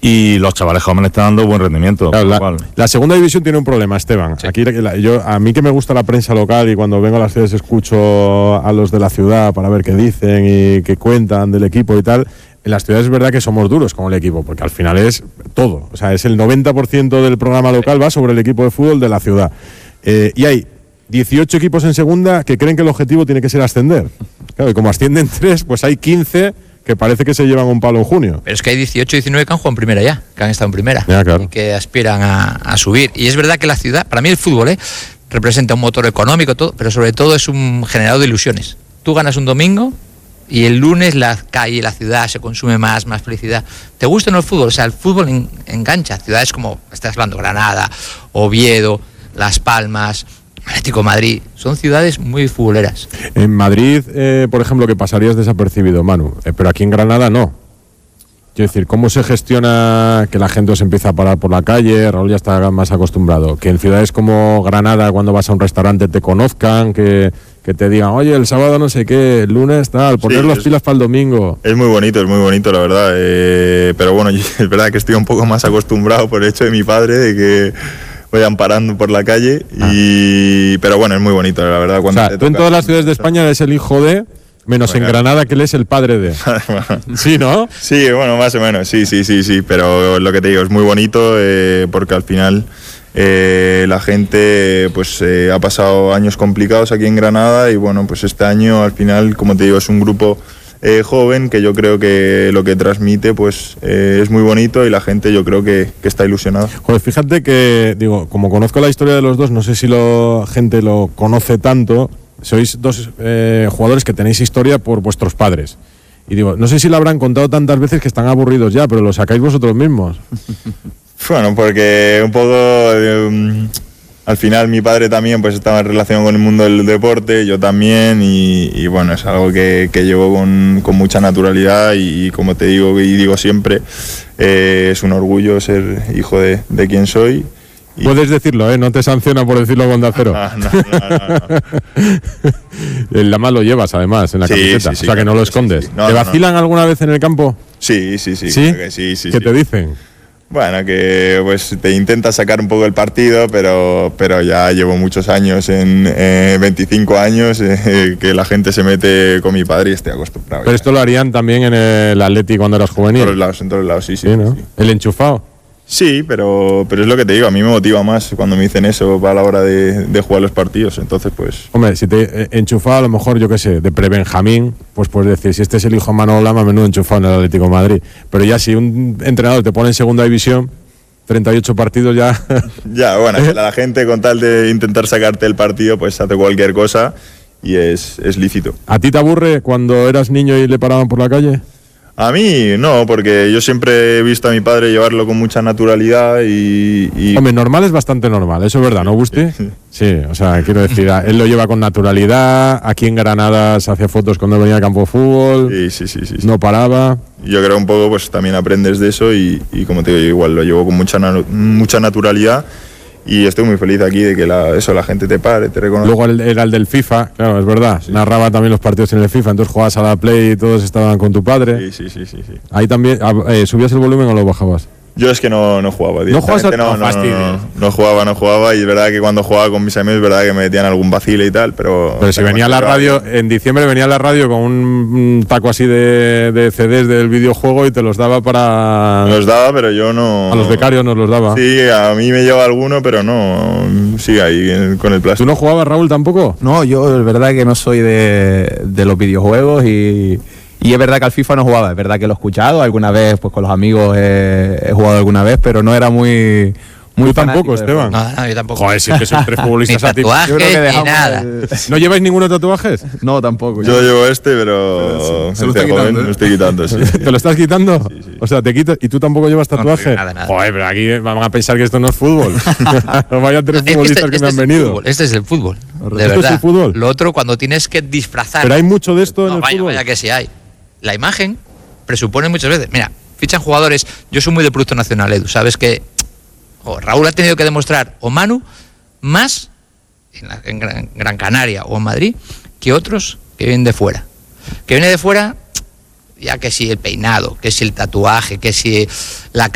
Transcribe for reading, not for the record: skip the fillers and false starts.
Y los chavales jóvenes están dando buen rendimiento. Claro, la segunda división tiene un problema, Esteban. Sí. Aquí a mí que me gusta la prensa local y cuando vengo a las ciudades escucho a los de la ciudad para ver qué dicen y qué cuentan del equipo y tal. En las ciudades es verdad que somos duros con el equipo, porque al final es todo. O sea, es el 90% del programa local va sobre el equipo de fútbol de la ciudad. Y hay 18 equipos en segunda que creen que el objetivo tiene que ser ascender. Claro, y como ascienden 3, pues hay 15 que parece que se llevan un palo en junio. Pero es que hay 18 y 19 que han jugado en primera ya, que han estado en primera, ya, claro. Y que aspiran a subir. Y es verdad que la ciudad, para mí el fútbol, representa un motor económico, todo, pero sobre todo es un generador de ilusiones. Tú ganas un domingo y el lunes la calle, la ciudad se consume más felicidad. ¿Te gusta o no el fútbol? O sea, el fútbol engancha. Ciudades como, estás hablando, Granada, Oviedo, Las Palmas, Atlético de Madrid, son ciudades muy futboleras. En Madrid, por ejemplo, que pasarías desapercibido, Manu, pero aquí en Granada no. Quiero decir, ¿cómo se gestiona que la gente os empieza a parar por la calle? Raúl ya está más acostumbrado. Que en ciudades como Granada, cuando vas a un restaurante, te conozcan, que te digan, oye, el sábado no sé qué, el lunes tal, poner las pilas para el domingo. Es muy bonito, la verdad. Pero bueno, es verdad que estoy un poco más acostumbrado por el hecho de mi padre, de que vayan parando por la calle. Pero bueno, es muy bonito, la verdad. Cuando tú en todas las ciudades de España eres el hijo de, menos en Granada, que él es el padre de. ¿Sí, no? Sí, bueno, más o menos, sí. Pero lo que te digo, es muy bonito porque al final la gente pues ha pasado años complicados aquí en Granada y bueno, pues este año al final, como te digo, es un grupo joven que yo creo que lo que transmite pues es muy bonito y la gente yo creo que está ilusionada. Joder, fíjate que, digo, como conozco la historia de los dos, no sé si la gente lo conoce tanto, sois dos jugadores que tenéis historia por vuestros padres. Y digo, no sé si lo habrán contado tantas veces que están aburridos ya, pero lo sacáis vosotros mismos. Bueno, porque un poco... al final mi padre también pues estaba en relación con el mundo del deporte, yo también, y bueno, es algo que llevo con mucha naturalidad y como te digo y digo siempre, es un orgullo ser hijo de quien soy. Puedes decirlo, no te sanciona por decirlo con Onda Cero. No. La más lo llevas además en la camiseta, o sea que no lo escondes. Sí. ¿Te vacilan alguna vez en el campo? Sí. ¿Sí? Que sí. ¿Qué te dicen? Bueno, que pues te intenta sacar un poco el partido, pero ya llevo muchos años, 25 años, que la gente se mete con mi padre y estoy acostumbrado. Pero esto lo harían también en el Atleti cuando eras juvenil. En todos lados, sí. ¿No? Sí. ¿El enchufado? Sí, pero es lo que te digo, a mí me motiva más cuando me dicen eso a la hora de jugar los partidos, entonces pues... Hombre, si te enchufado a lo mejor, yo qué sé, de pre-Benjamín, pues puedes decir, si este es el hijo de Manolo Lama, menudo enchufado en el Atlético de Madrid. Pero ya si un entrenador te pone en segunda división, 38 partidos ya... Ya, bueno, la gente con tal de intentar sacarte el partido, pues hace cualquier cosa y es lícito. ¿A ti te aburre cuando eras niño y le paraban por la calle? A mí no, porque yo siempre he visto a mi padre llevarlo con mucha naturalidad y... Hombre, normal es bastante normal, eso es verdad, ¿no, Gusti? Sí, o sea, quiero decir, él lo lleva con naturalidad, aquí en Granada se hacía fotos cuando venía al campo de fútbol, sí. No paraba. Yo creo un poco, pues también aprendes de eso y como te digo, igual lo llevo con mucha naturalidad. Y estoy muy feliz aquí de que la gente te pare, te reconoce. Luego era el del FIFA, claro, es verdad. Sí. Narraba también los partidos en el FIFA, entonces jugabas a la Play y todos estaban con tu padre. Sí. Ahí también, ¿subías el volumen o lo bajabas? Yo es que no jugaba. ¿No jugabas? No jugaba y es verdad que cuando jugaba con mis amigos es verdad que me metían algún vacile y tal, pero si venía la radio, en diciembre venía la radio con un taco así de CDs del videojuego y te los daba para... Me los daba, pero yo no... A los becarios nos los daba. Sí, a mí me lleva alguno, pero no... Sigue ahí con el plástico. ¿Tú no jugabas, Raúl, tampoco? No, yo es verdad que no soy de los videojuegos y es verdad que al FIFA no jugaba, es verdad que lo he escuchado, alguna vez pues con los amigos he jugado alguna vez, pero no era muy Tú tampoco, Esteban. No, yo tampoco. Joder, si es que son 3 futbolistas ni tatuajes, ni nada. ¿No lleváis ninguno tatuajes? No, tampoco. Yo llevo pero se lo está quitando. Me estoy quitando, sí. ¿Te lo estás quitando? Sí. O sea, te quitas y tú tampoco llevas tatuaje. No, nada. Joder, pero aquí van a pensar que esto no es fútbol. Vaya 3 futbolistas que me han venido. Este es el fútbol. De verdad. ¿Esto es el fútbol? Lo otro, cuando tienes que disfrazar. Pero hay mucho de esto en el fútbol. Vaya que sí hay. La imagen presupone muchas veces. Mira, fichan jugadores. Yo soy muy de producto nacional, Edu. Sabes que Raúl ha tenido que demostrar, o Manu, más en Gran Canaria o en Madrid, que otros que vienen de fuera. Que viene de fuera, ya que si el peinado, que si el tatuaje, que si la